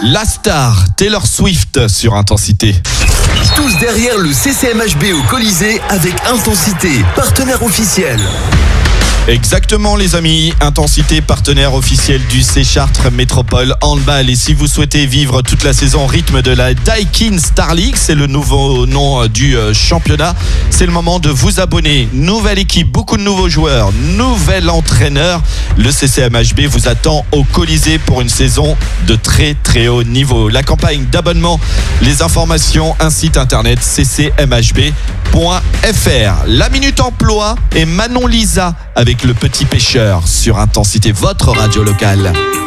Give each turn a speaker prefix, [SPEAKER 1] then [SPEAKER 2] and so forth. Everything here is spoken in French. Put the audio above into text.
[SPEAKER 1] La star, Taylor Swift sur Intensité.
[SPEAKER 2] Tous derrière le CCMHB au Colisée avec Intensité, partenaire officiel.
[SPEAKER 1] Exactement les amis, Intensité, partenaire officiel du C Chartres Métropole Handball. Et si vous souhaitez vivre toute la saison au rythme de la Daikin Star League, c'est le nouveau nom du championnat, c'est le moment de vous abonner. Nouvelle équipe, beaucoup de nouveaux joueurs, nouvel entraîneur. Le CCMHB vous attend au Colisée pour une saison de très très haut niveau. La campagne d'abonnement, les informations, un site internet ccmhb.fr. La Minute Emploi et Manon Lisa avec Le Petit Pêcheur sur Intensité, votre radio locale.